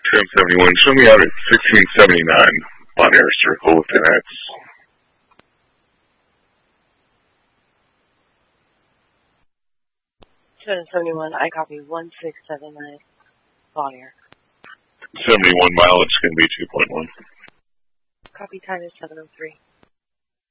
Trim 71, show me out at 1679 Bon Air Circle with FedEx. 771, I copy 1679 Bon Air. 71 mileage going to be 2.1. Copy, time is 7:03.